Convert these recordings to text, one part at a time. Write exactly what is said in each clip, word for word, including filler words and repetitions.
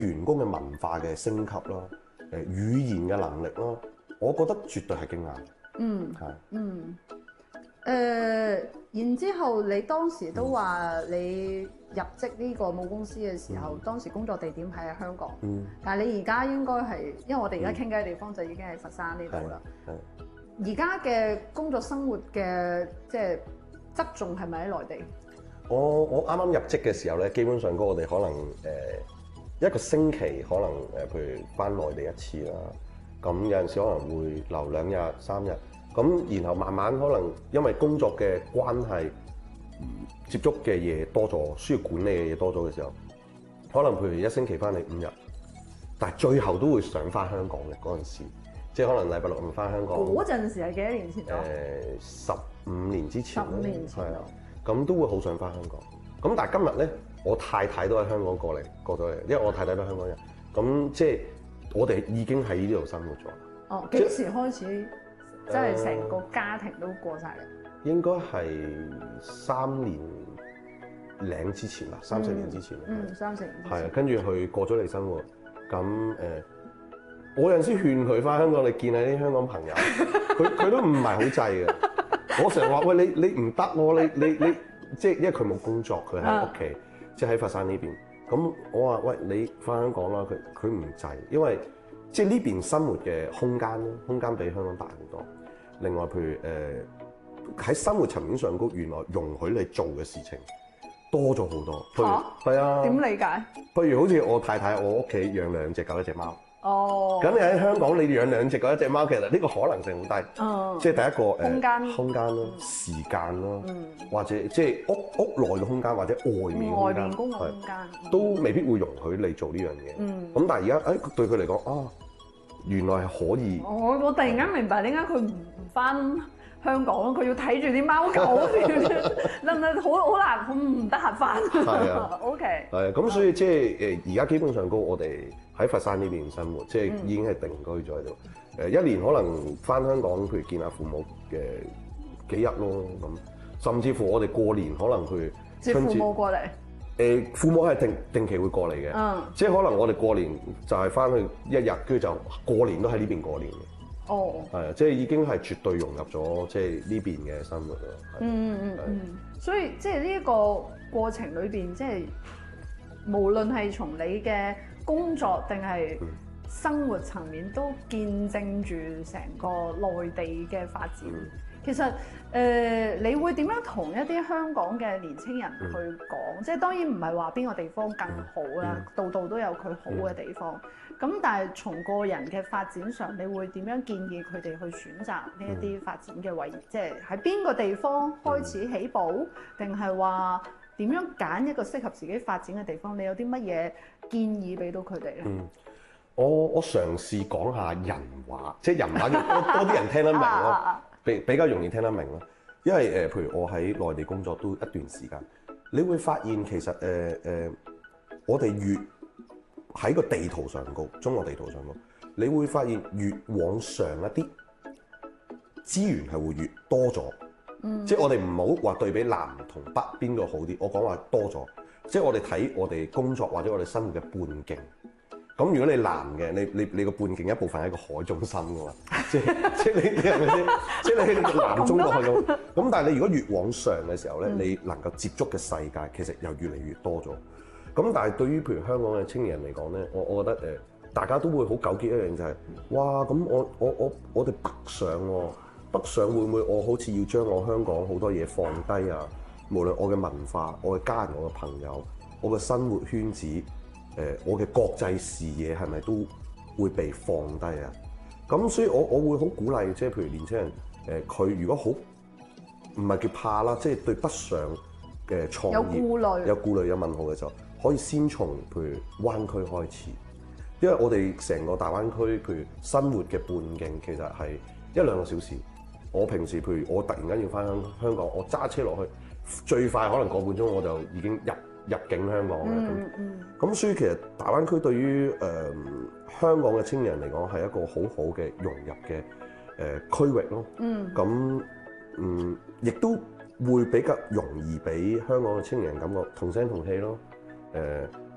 員工嘅文化嘅升級啦，誒語言嘅能力啦，我覺得絕對係驚訝。 嗯係嗯。誒、呃然之後，你當時都話你入職呢個母公司嘅時候， 嗯當時工作地點係喺香港， 嗯， 但係你而家應該係，因為我哋而家傾偈嘅地方就已經係佛山呢度啦。 係而家嘅工作生活嘅即係側重係咪喺內地？ 我我啱啱入職嘅時候咧，基本上嗰我哋可能誒、呃、一個星期可能誒，譬如翻內地一次啦，咁有陣時可能會留兩日三日，咁然後慢慢可能因為工作嘅關係，接觸嘅嘢多咗，需要管理嘅嘢多咗嘅時候，可能譬如一星期翻嚟五日，但係最後都會上翻香港嘅嗰陣時，即係可能禮拜六唔翻香港。 嗰陣時係幾多年前咗？ 誒十五年之前， 十五年前係啊，咁都會好想翻香港。咁但係今日咧，我太太都喺香港過嚟過咗嚟，因為我太太都係香港人，咁即係我哋已經喺呢度生活咗。 哦，幾時開始？即係成個家庭都過晒嚟。 應該係三年零之前啦，三四年之前。 嗯，嗯三四年之前。 係啊，跟住佢過咗嚟生活，咁誒、呃，我有陣時勸佢翻香港，你見下啲香港朋友，佢佢都唔係好制嘅。我成日話喂，你你唔得喎，你你你即係因為佢冇工作，佢喺屋企，即係喺佛山呢邊。咁我話喂，你翻香港啦，佢佢唔制，因為即係呢邊生活嘅空間咧，空間比香港大好多。另外，譬如誒喺、呃、生活層面上高，原來容許你做嘅事情多咗好多。譬如係啊， 點理解？ 譬如好似我太太，我屋企養兩隻狗一隻貓。 哦。 咁你喺香港，你養兩隻狗一隻貓，其實呢個可能性好低。 哦。 即係第一個誒、呃、 空間空間咯，時間咯， 嗯、 或者即係屋屋內嘅空間，或者外面外空間， 面公共空間都未必會容許你做呢樣嘢。 嗯。 咁但係而家誒對佢嚟講啊，原來係可以。 我我突然間明白點解佢唔唔翻香港，佢要睇住啲貓狗，真係好好難，好唔得閒翻。 係啊 ，OK。 係啊，咁所以即係誒而家基本上高，我哋喺佛山呢邊生活，即係已經係定居咗喺度。誒一年可能翻香港，譬如見下父母嘅幾日咯，咁甚至乎我哋過年可能去接父母過嚟。 誒父母係定定期會過嚟嘅， 嗯， 即係可能我哋過年就係翻去一日，跟住就過年都喺呢邊過年嘅。 哦， 係啊，即係已經係絕對融入咗即係呢邊嘅生活咯。 嗯嗯嗯，所以即係呢一個過程裏邊，即係無論係從你嘅工作定係生活層面，都見證住成個內地嘅發展。嗯、其實誒、呃，你會點樣同一啲香港嘅年青人去講？嗯、即係當然唔係話邊個地方更好啦，度度、嗯、都有佢好嘅地方。咁、嗯、但係從個人嘅發展上，你會點樣建議佢哋去選擇呢一啲發展嘅位置？嗯、即係喺邊個地方開始起步，定係話點樣揀一個適合自己發展嘅地方？你有啲乜嘢建議俾到佢哋咧？ 嗯我我嘗試講下人話，即係人話要多多啲人聽得明咯，比比較容易聽得明咯。因為誒、呃，譬如我喺內地工作都一段時間，你會發現其實誒誒、呃呃，我哋越喺個地圖上高，中國地圖上高，你會發現越往上一啲資源係會越多咗。嗯，即係我哋唔好話對比南同北邊個好啲，我講話多咗。即係我哋睇我哋工作或者我哋生活嘅半徑。咁如果你南嘅，你你你個半徑一部分喺個海中心㗎嘛，即係即係你係咪先？即係你南中國去到，咁但係你如果越往上嘅時候咧，嗯、你能夠接觸嘅世界其實又越嚟越多咗。咁但係對於譬如香港嘅青年人嚟講咧，我我覺得誒，大家都會好糾結一樣就係、是，哇！咁我我我我哋北上喎，北上會唔會我好似要將我香港好多嘢放低啊？無論我嘅文化、我嘅家人、我嘅朋友、我嘅生活圈子。誒、呃，我嘅國際視野係咪都會被放低啊？咁所以我我會好鼓勵，即係譬如年輕人，誒、呃，佢如果好唔係叫怕啦，即係對北上嘅創業有顧慮、 有顧慮、有問號嘅時候，可以先從譬如灣區開始，因為我哋成個大灣區，譬如生活嘅半徑其實係一兩個小時。我平時譬如我突然間要翻香香港，我揸車落去，最快可能個半鐘我就已經入入境香港嘅。咁、嗯，咁、嗯、所以其實大灣區對於誒、呃、香港嘅青年人嚟講係一個好好嘅融入嘅誒、呃、區域咯。嗯，咁嗯亦都會比較容易俾香港嘅青年人感覺同聲同氣咯。誒、呃，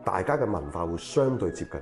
大家嘅文化會相對接近